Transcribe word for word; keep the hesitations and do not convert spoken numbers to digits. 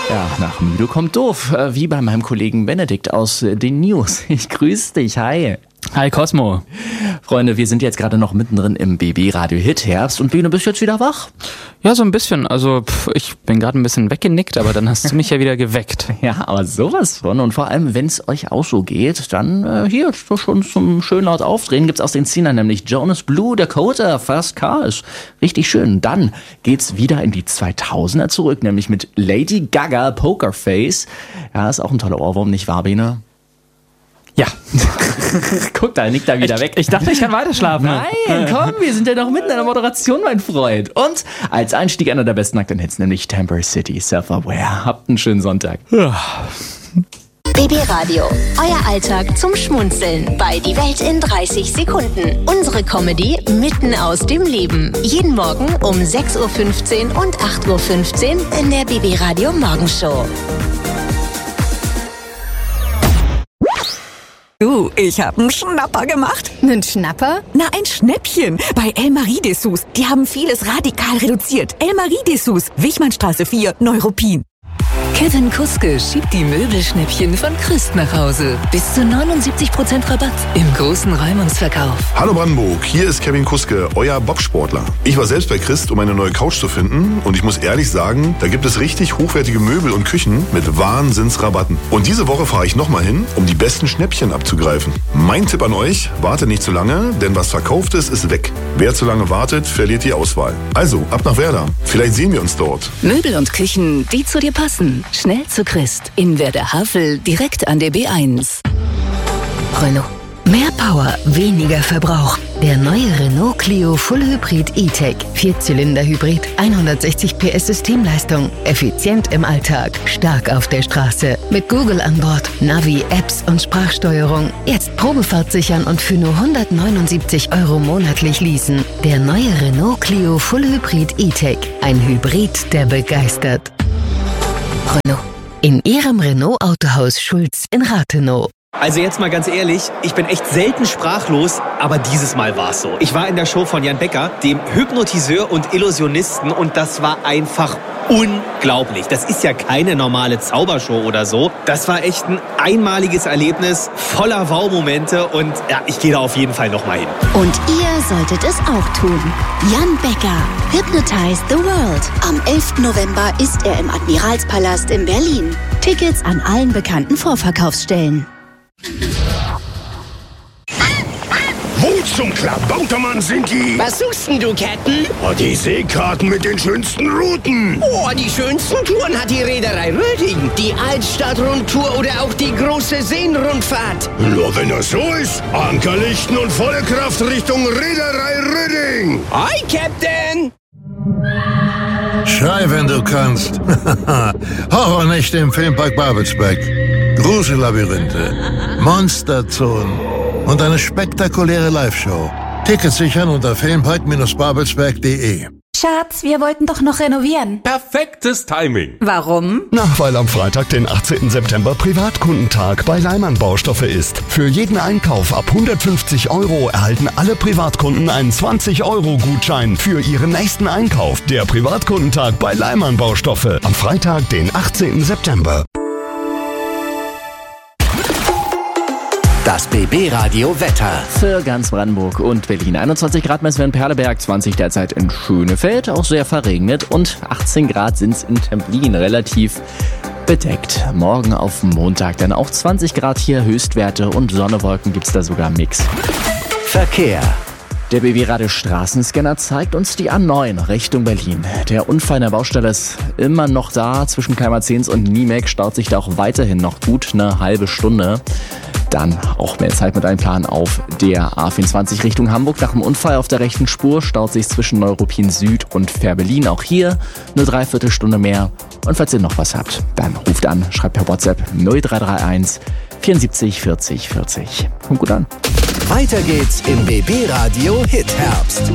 Ja, nach müde kommt doof, äh, wie bei meinem Kollegen Benedikt aus äh, den News. Ich grüße dich, hi. Hi Cosmo. Freunde, wir sind jetzt gerade noch mittendrin im B B-Radio Hit Herbst und Bene, bist du jetzt wieder wach? Ja, so ein bisschen. Also pff, ich bin gerade ein bisschen weggenickt, aber dann hast du mich ja wieder geweckt. Ja, aber sowas von. Und vor allem, wenn es euch auch so geht, dann äh, hier schon zum schön laut aufdrehen gibt's aus den Zehnern, nämlich Jonas Blue, Dakota, Fast Cars. Richtig schön. Dann geht's wieder in die zweitausender zurück, nämlich mit Lady Gaga, Pokerface. Ja, ist auch ein toller Ohrwurm, nicht wahr, Bene? Ja. Guck, da nickt er wieder ich, weg. Ich dachte, ich kann weiter schlafen. Nein, komm, wir sind ja noch mitten in der Moderation, mein Freund. Und als Einstieg einer der besten nackten Hits, nämlich Temper City, Self-Aware. Habt einen schönen Sonntag. Ja. B B-Radio, euer Alltag zum Schmunzeln bei Die Welt in dreißig Sekunden. Unsere Comedy mitten aus dem Leben. Jeden Morgen um sechs Uhr fünfzehn und acht Uhr fünfzehn in der B B-Radio Morgenshow. Du, ich hab einen Schnapper gemacht. Einen Schnapper? Na, ein Schnäppchen. Bei El Marie-Dessous. Die haben vieles radikal reduziert. El Marie-Dessous, Wichmannstraße vier, Neuruppin. Kevin Kuske schiebt die Möbelschnäppchen von Christ nach Hause. Bis zu neunundsiebzig Prozent Rabatt im großen Räumungsverkauf. Hallo Brandenburg, hier ist Kevin Kuske, euer Bobsportler. Ich war selbst bei Christ, um eine neue Couch zu finden, und ich muss ehrlich sagen, da gibt es richtig hochwertige Möbel und Küchen mit Wahnsinnsrabatten. Und diese Woche fahre ich nochmal hin, um die besten Schnäppchen abzugreifen. Mein Tipp an euch, wartet nicht zu lange, denn was verkauft ist, ist weg. Wer zu lange wartet, verliert die Auswahl. Also, ab nach Werder. Vielleicht sehen wir uns dort. Möbel und Küchen, die zu dir passen. Schnell zu Christ. In Werder-Havel, direkt an der B eins. Renault. Mehr Power, weniger Verbrauch. Der neue Renault Clio Full Hybrid E-Tech. Vierzylinder-Hybrid, hundertsechzig P S Systemleistung. Effizient im Alltag, stark auf der Straße. Mit Google an Bord, Navi, Apps und Sprachsteuerung. Jetzt Probefahrt sichern und für nur hundertneunundsiebzig Euro monatlich leasen. Der neue Renault Clio Full Hybrid E-Tech. Ein Hybrid, der begeistert. Renault. In Ihrem Renault-Autohaus Schulz in Rathenow. Also jetzt mal ganz ehrlich, ich bin echt selten sprachlos, aber dieses Mal war es so. Ich war in der Show von Jan Becker, dem Hypnotiseur und Illusionisten, und das war einfach unglaublich. Das ist ja keine normale Zaubershow oder so. Das war echt ein einmaliges Erlebnis, voller Wow-Momente, und ja, ich gehe da auf jeden Fall nochmal hin. Und ihr solltet es auch tun. Jan Becker, Hypnotize the World. Am elften November ist er im Admiralspalast in Berlin. Tickets an allen bekannten Vorverkaufsstellen. Wo zum Klabautermann sind die? Was suchst denn du, Captain? Oh, die Seekarten mit den schönsten Routen. Oh, die schönsten Touren hat die Reederei Röding. Die Altstadt-Rundtour oder auch die große Seenrundfahrt. Nur wenn das so ist, Anker lichten und volle Kraft Richtung Reederei Röding. Hi, Captain! Schrei, wenn du kannst. Horrornächte im Filmpark Babelsberg. Grusellabyrinthe, Monsterzonen und eine spektakuläre Live-Show. Tickets sichern unter filmpark babelsberg punkt de. Schatz, wir wollten doch noch renovieren. Perfektes Timing. Warum? Na, weil am Freitag, den achtzehnten September, Privatkundentag bei Leimann Baustoffe ist. Für jeden Einkauf ab hundertfünfzig Euro erhalten alle Privatkunden einen zwanzig Euro Gutschein für ihren nächsten Einkauf. Der Privatkundentag bei Leimann Baustoffe am Freitag, den achtzehnten September. Das B B-Radio Wetter für ganz Brandenburg und Berlin. einundzwanzig Grad messen wir in Perleberg, zwanzig derzeit in Schönefeld, auch sehr verregnet, und achtzehn Grad sind es in Templin, relativ bedeckt. Morgen auf Montag dann auch zwanzig Grad hier, Höchstwerte, und Sonne-Wolken gibt's da sogar Mix. Verkehr. Der B B-Radio Straßenscanner zeigt uns die A neun Richtung Berlin. Der Unfall in der Baustelle ist immer noch da. Zwischen Keimer-Zehns und Niemek staut sich da auch weiterhin noch gut eine halbe Stunde. Dann auch mehr Zeit mit einplanen auf der A vierundzwanzig Richtung Hamburg. Nach dem Unfall auf der rechten Spur staut sich zwischen Neuruppin Süd und Fährberlin. Auch hier eine Dreiviertelstunde mehr. Und falls ihr noch was habt, dann ruft an, schreibt per WhatsApp null drei drei eins vierundsiebzig vierzig vierzig. Kommt gut an. Weiter geht's im B B-Radio Hit Herbst.